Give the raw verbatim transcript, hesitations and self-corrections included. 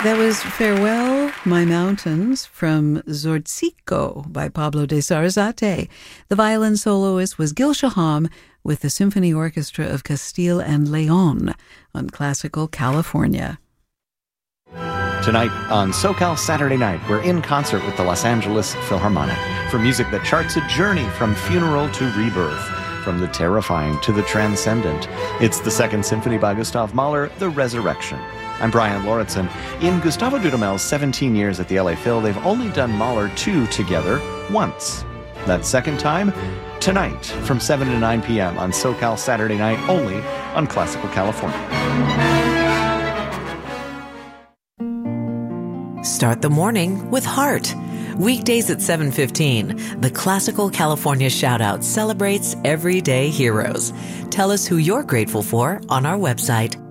That was Farewell, My Mountains from Zortzico by Pablo de Sarasate. The violin soloist was Gil Shaham with the Symphony Orchestra of Castile and Leon on Classical California. Tonight on SoCal Saturday Night, we're in concert with the Los Angeles Philharmonic for music that charts a journey from funeral to rebirth, from the terrifying to the transcendent. It's the Second Symphony by Gustav Mahler, The Resurrection. I'm Brian Lauritsen. In Gustavo Dudamel's seventeen years at the L A Phil, they've only done Mahler two together once. That second time, tonight from seven to nine p.m. on SoCal Saturday Night, only on Classical California. Start the morning with heart. Weekdays at seven fifteen, the Classical California Shoutout celebrates everyday heroes. Tell us who you're grateful for on our website,